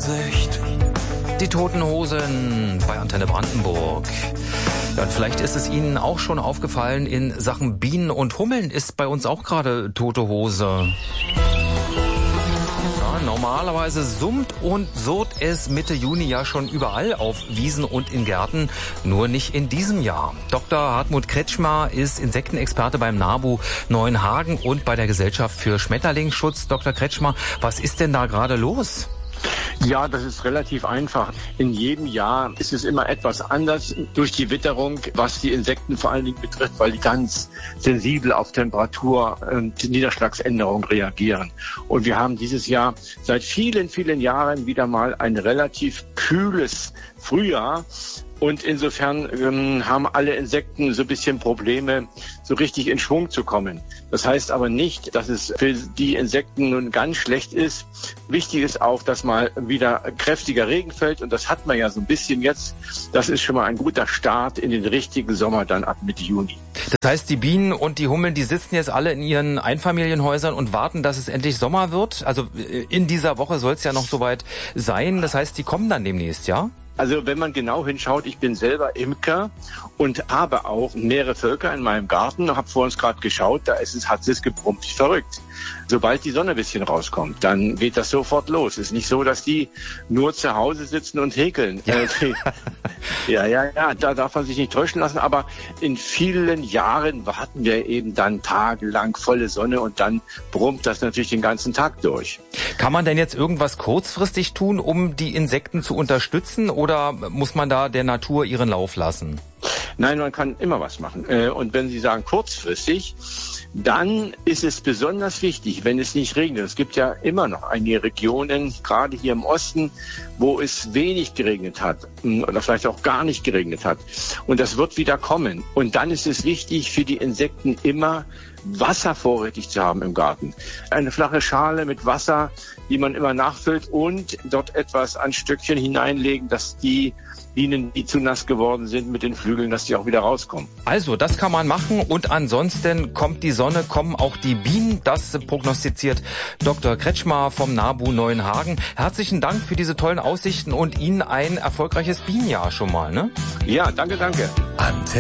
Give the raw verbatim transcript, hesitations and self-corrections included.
Ansicht. Die Toten Hosen bei Antenne Brandenburg. Ja, und vielleicht ist es Ihnen auch schon aufgefallen, in Sachen Bienen und Hummeln ist bei uns auch gerade tote Hose. Ja, normalerweise summt und surrt es Mitte Juni ja schon überall auf Wiesen und in Gärten, nur nicht in diesem Jahr. Doktor Hartmut Kretschmer ist Insektenexperte beim NABU Neuenhagen und bei der Gesellschaft für Schmetterlingsschutz. Doktor Kretschmer, was ist denn da gerade los? Ja, das ist relativ einfach. In jedem Jahr ist es immer etwas anders durch die Witterung, was die Insekten vor allen Dingen betrifft, weil die ganz sensibel auf Temperatur und Niederschlagsänderung reagieren. Und wir haben dieses Jahr seit vielen, vielen Jahren wieder mal ein relativ kühles Frühjahr. Und insofern ähm, haben alle Insekten so ein bisschen Probleme, so richtig in Schwung zu kommen. Das heißt aber nicht, dass es für die Insekten nun ganz schlecht ist. Wichtig ist auch, dass mal wieder kräftiger Regen fällt. Und das hat man ja so ein bisschen jetzt. Das ist schon mal ein guter Start in den richtigen Sommer dann ab Mitte Juni. Das heißt, die Bienen und die Hummeln, die sitzen jetzt alle in ihren Einfamilienhäusern und warten, dass es endlich Sommer wird. Also in dieser Woche soll es ja noch soweit sein. Das heißt, die kommen dann demnächst, ja? Also wenn man genau hinschaut, ich bin selber Imker und habe auch mehrere Völker in meinem Garten. Habe vor uns gerade geschaut, da ist es, hat es gebrummt, wie verrückt. Sobald die Sonne ein bisschen rauskommt, dann geht das sofort los. Es ist nicht so, dass die nur zu Hause sitzen und häkeln. Ja. ja, ja, ja, da darf man sich nicht täuschen lassen. Aber in vielen Jahren warten wir eben dann tagelang volle Sonne und dann brummt das natürlich den ganzen Tag durch. Kann man denn jetzt irgendwas kurzfristig tun, um die Insekten zu unterstützen, oder muss man da der Natur ihren Lauf lassen? Nein, man kann immer was machen. Und wenn Sie sagen kurzfristig, dann ist es besonders wichtig, wenn es nicht regnet. Es gibt ja immer noch einige Regionen, gerade hier im Osten, wo es wenig geregnet hat oder vielleicht auch gar nicht geregnet hat. Und das wird wieder kommen. Und dann ist es wichtig für die Insekten immer, Wasser vorrätig zu haben im Garten. Eine flache Schale mit Wasser, die man immer nachfüllt und dort etwas an Stückchen hineinlegen, dass die Bienen, die zu nass geworden sind mit den Flügeln, dass die auch wieder rauskommen. Also, das kann man machen und ansonsten kommt die Sonne, kommen auch die Bienen. Das prognostiziert Doktor Kretschmer vom NABU Neuenhagen. Herzlichen Dank für diese tollen Aussichten und Ihnen ein erfolgreiches Bienenjahr schon mal, ne? Ja, danke, danke. Antenne